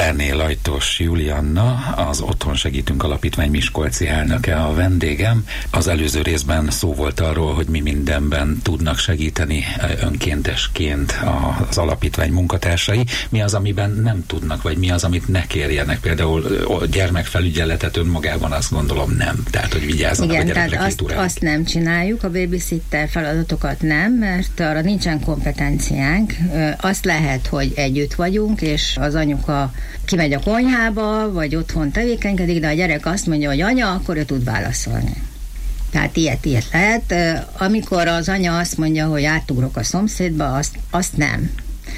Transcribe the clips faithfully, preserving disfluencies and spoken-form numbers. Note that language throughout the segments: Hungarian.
Lerné Lajtos Julianna, az Otthon Segítünk Alapítvány miskolci elnöke a vendégem. Az előző részben szó volt arról, hogy mi mindenben tudnak segíteni önkéntesként az alapítvány munkatársai. Mi az, amiben nem tudnak, vagy mi az, amit ne kérjenek? Például a gyermekfelügyeletet önmagában azt gondolom nem. Tehát, hogy vigyázzanak igen, a gyerekre tehát azt, azt nem csináljuk, a babysitter feladatokat nem, mert arra nincsen kompetenciánk. Azt lehet, hogy együtt vagyunk, és az anyuka kimegy a konyhába, vagy otthon tevékenykedik, de a gyerek azt mondja, hogy anya, akkor ő tud válaszolni. Tehát ilyet, ilyet lehet. Amikor az anya azt mondja, hogy átugrok a szomszédba, azt, azt nem.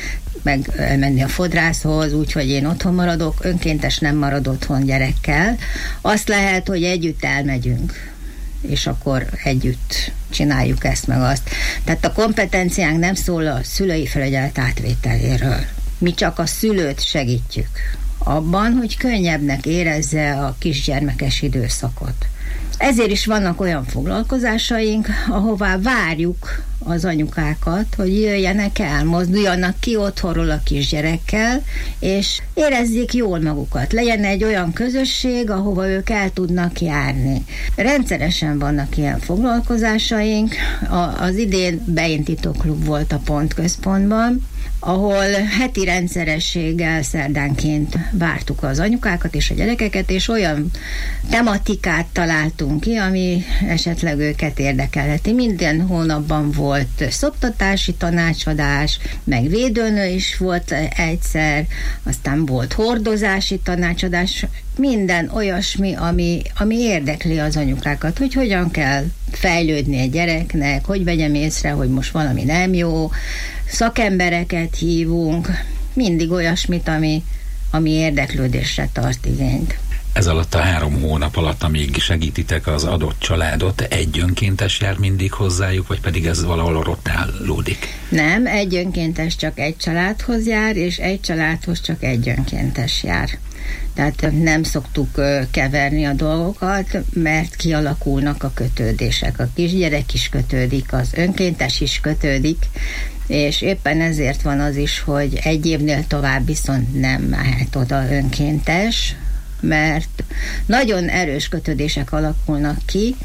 Meg elmenni a fodrászhoz, úgyhogy én otthon maradok, önkéntes nem marad otthon gyerekkel. Azt lehet, hogy együtt elmegyünk, és akkor együtt csináljuk ezt meg azt. Tehát a kompetenciánk nem szól a szülői felügyelet átvételéről. Mi csak a szülőt segítjük abban, hogy könnyebbnek érezze a kisgyermekes időszakot. Ezért is vannak olyan foglalkozásaink, ahová várjuk az anyukákat, hogy jöjjenek el, mozduljanak ki otthonról a kisgyerekkel, és érezzék jól magukat. Legyen egy olyan közösség, ahova ők el tudnak járni. Rendszeresen vannak ilyen foglalkozásaink. A, az idén beindító klub volt a Pontközpontban, ahol heti rendszerességgel szerdánként vártuk az anyukákat és a gyerekeket, és olyan tematikát találtunk ki, ami esetleg őket érdekelheti. Minden hónapban volt szoptatási tanácsadás, meg védőnő is volt egyszer, aztán volt hordozási tanácsadás, minden olyasmi, ami, ami érdekli az anyukákat, hogy hogyan kell fejlődni egy gyereknek, hogy vegyem észre, hogy most valami nem jó, szakembereket hívunk, mindig olyasmit, ami, ami érdeklődésre tart igényt. Ez alatt a három hónap alatt, amíg segítitek az adott családot, egy önkéntes jár mindig hozzájuk, vagy pedig ez valahol rotálódik? Nem, egy önkéntes csak egy családhoz jár, és egy családhoz csak egy önkéntes jár. Tehát nem szoktuk keverni a dolgokat, mert kialakulnak a kötődések. A kisgyerek is kötődik, az önkéntes is kötődik, és éppen ezért van az is, hogy egy évnél tovább viszont nem mehet oda önkéntes, mert nagyon erős kötődések alakulnak ki,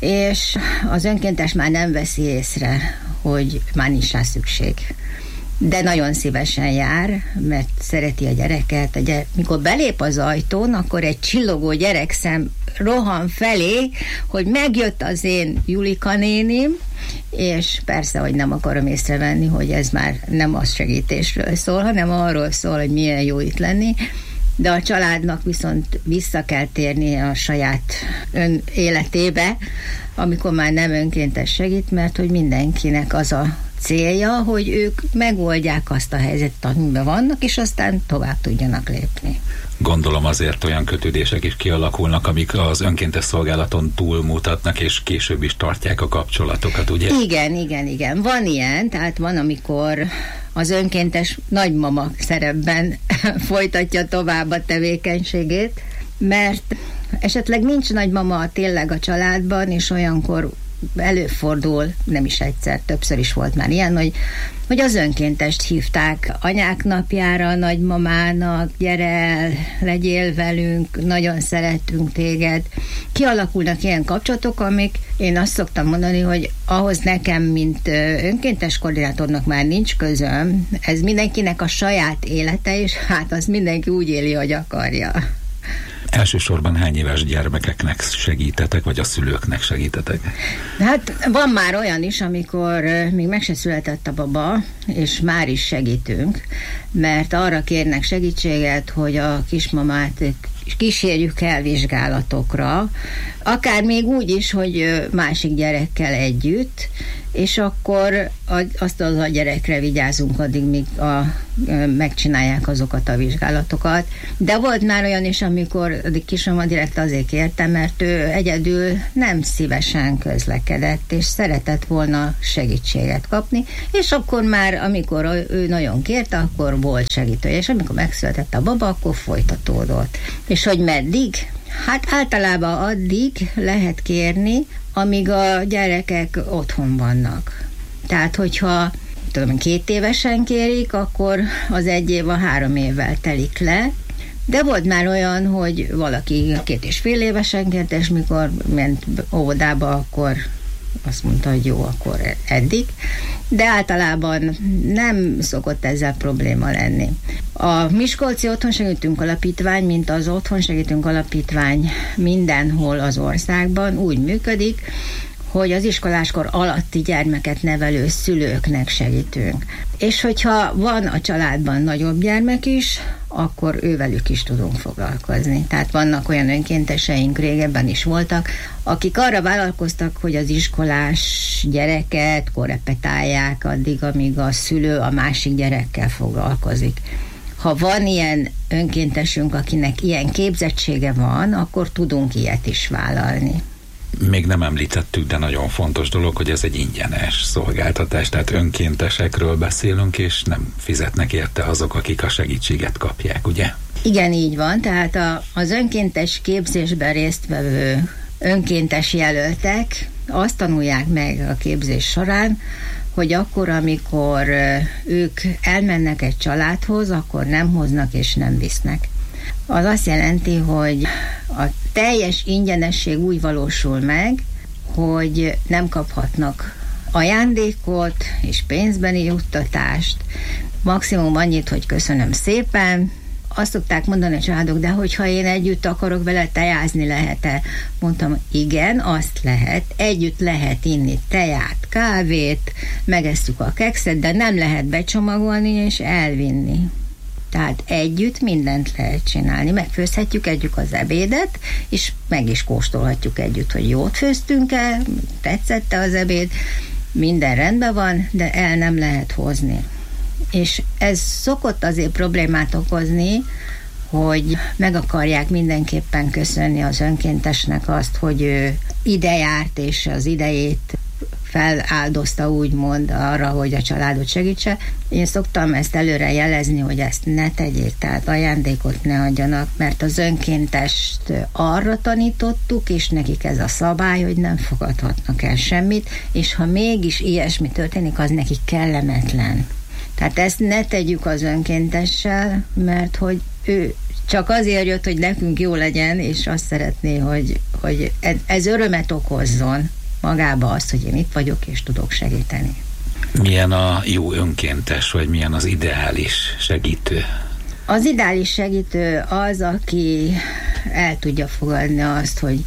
és az önkéntes már nem veszi észre, hogy már nincs rá szükség. De nagyon szívesen jár, mert szereti a gyereket. A gyere... Mikor belép az ajtón, akkor egy csillogó gyerekszem rohan felé, hogy megjött az én Julika nénim, és persze, hogy nem akarom észrevenni, hogy ez már nem a segítésről szól, hanem arról szól, hogy milyen jó itt lenni, de a családnak viszont vissza kell térnie a saját ön életébe, amikor már nem önkéntes segít, mert hogy mindenkinek az a célja, hogy ők megoldják azt a helyzetet, amiben vannak, és aztán tovább tudjanak lépni. Gondolom azért olyan kötődések is kialakulnak, amik az önkéntes szolgálaton túlmutatnak, és később is tartják a kapcsolatokat, ugye? Igen, igen, igen. Van ilyen, tehát van, amikor az önkéntes nagymama szerepben folytatja tovább a tevékenységét, mert esetleg nincs nagymama tényleg a családban, és olyankor előfordul, nem is egyszer, többször is volt már ilyen, hogy, hogy az önkéntest hívták anyák napjára, nagymamának, gyere el, legyél velünk, nagyon szeretünk téged. Kialakulnak ilyen kapcsolatok, amik én azt szoktam mondani, hogy ahhoz nekem, mint önkéntes koordinátornak már nincs közöm, ez mindenkinek a saját élete, és hát azt mindenki úgy éli, hogy akarja. Elsősorban hány éves gyermekeknek segítetek, vagy a szülőknek segítetek? Hát van már olyan is, amikor még meg se született a baba, és már is segítünk, mert arra kérnek segítséget, hogy a kismamát kísérjük el vizsgálatokra, akár még úgy is, hogy másik gyerekkel együtt, és akkor azt az a gyerekre vigyázunk addig, míg a, megcsinálják azokat a vizsgálatokat. De volt már olyan is, amikor a kismama direkt azért kérte, mert ő egyedül nem szívesen közlekedett, és szeretett volna segítséget kapni, és akkor már, amikor ő nagyon kérte, akkor volt segítője, és amikor megszületett a baba, akkor folytatódott. És hogy meddig? Hát általában addig lehet kérni, amíg a gyerekek otthon vannak. Tehát, hogyha tudom, két évesen kérik, akkor az egy év a három évvel telik le, De volt már olyan, hogy valaki két és fél évesen kért, és mikor ment óvodába, akkor azt mondta, hogy jó, akkor eddig. De általában nem szokott ezzel probléma lenni. A Miskolci Otthonsegítünk Alapítvány, mint az Otthonsegítünk Alapítvány mindenhol az országban úgy működik, hogy az iskoláskor alatti gyermeket nevelő szülőknek segítünk. És hogyha van a családban nagyobb gyermek is, akkor ővelük is tudunk foglalkozni. Tehát vannak olyan önkénteseink, régebben is voltak, akik arra vállalkoztak, hogy az iskolás gyereket korrepetálják addig, amíg a szülő a másik gyerekkel foglalkozik. Ha van ilyen önkéntesünk, akinek ilyen képzettsége van, akkor tudunk ilyet is vállalni. Még nem említettük, de nagyon fontos dolog, hogy ez egy ingyenes szolgáltatás, tehát önkéntesekről beszélünk, és nem fizetnek érte azok, akik a segítséget kapják, ugye? Igen, így van, tehát a, az önkéntes képzésben résztvevő önkéntes jelöltek azt tanulják meg a képzés során, hogy akkor, amikor ők elmennek egy családhoz, akkor nem hoznak és nem visznek. Az azt jelenti, hogy a teljes ingyenesség úgy valósul meg, hogy nem kaphatnak ajándékot és pénzbeni juttatást, maximum annyit, hogy köszönöm szépen. Azt szokták mondani a családok, de hogyha én együtt akarok vele tejázni, lehet-e? Mondtam, igen, azt lehet. Együtt lehet inni teját, kávét, megesszük a kekszet, de nem lehet becsomagolni és elvinni. Tehát együtt mindent lehet csinálni. Megfőzhetjük együtt az ebédet, és meg is kóstolhatjuk együtt, hogy jót főztünk-e, tetszett-e az ebéd, minden rendben van, de el nem lehet hozni. És ez szokott azért problémát okozni, hogy meg akarják mindenképpen köszönni az önkéntesnek azt, hogy ő ide járt, és az idejét feláldozta úgymond arra, hogy a családot segítse. Én szoktam ezt előre jelezni, hogy ezt ne tegyék, tehát ajándékot ne adjanak, mert az önkéntest arra tanítottuk, és nekik ez a szabály, hogy nem fogadhatnak el semmit, és ha mégis ilyesmi történik, az nekik kellemetlen. Tehát ezt ne tegyük az önkéntessel, mert hogy ő csak azért jött, hogy nekünk jó legyen, és azt szeretné, hogy, hogy ez örömet okozzon magába azt, hogy én itt vagyok, és tudok segíteni. Milyen a jó önkéntes, vagy milyen az ideális segítő? Az ideális segítő az, aki el tudja fogadni azt, hogy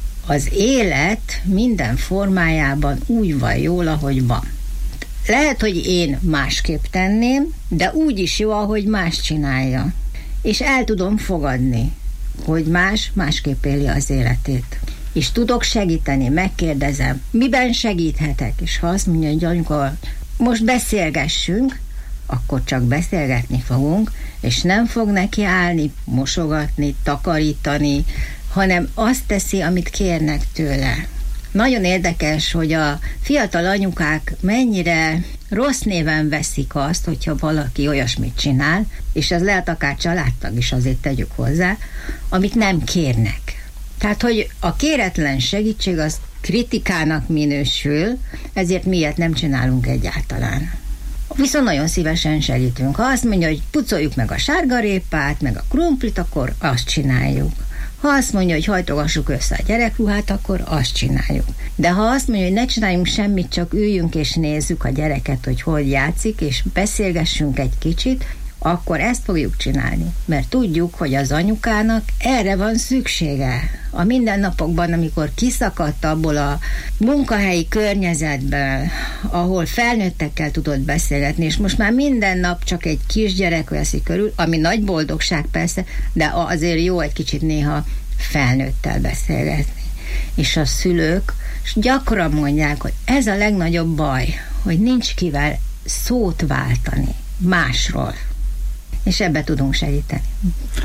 az élet minden formájában úgy van jól, ahogy van. Lehet, hogy én másképp tenném, de úgy is jó, ahogy más csinálja. És el tudom fogadni, hogy más másképp éli az életét. És tudok segíteni, megkérdezem, miben segíthetek? És ha azt mondja, hogy amikor most beszélgessünk, akkor csak beszélgetni fogunk, és nem fog neki állni, mosogatni, takarítani, hanem azt teszi, amit kérnek tőle. Nagyon érdekes, hogy a fiatal anyukák mennyire rossz néven veszik azt, hogyha valaki olyasmit csinál, és ez lehet akár családtag is, azért tegyük hozzá, amit nem kérnek. Tehát, hogy a kéretlen segítség az kritikának minősül, ezért miért nem csinálunk egyáltalán. Viszont nagyon szívesen segítünk. Ha azt mondja, hogy pucoljuk meg a sárgarépát, meg a krumplit, akkor azt csináljuk. Ha azt mondja, hogy hajtogassuk össze a gyerekruhát, akkor azt csináljuk. De ha azt mondja, hogy ne csináljunk semmit, csak üljünk és nézzük a gyereket, hogy hogy játszik, és beszélgessünk egy kicsit, akkor ezt fogjuk csinálni. Mert tudjuk, hogy az anyukának erre van szüksége. A mindennapokban, amikor kiszakadt abból a munkahelyi környezetből, ahol felnőttekkel tudott beszélgetni, és most már minden nap csak egy kisgyerek veszi körül, ami nagy boldogság persze, de azért jó egy kicsit néha felnőttel beszélgetni. És a szülők gyakran mondják, hogy ez a legnagyobb baj, hogy nincs kivel szót váltani másról. És ebbe tudunk segíteni.